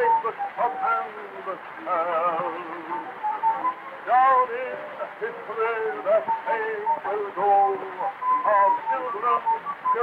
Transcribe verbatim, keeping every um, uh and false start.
the shop and the shell. Down in history the fame will go of children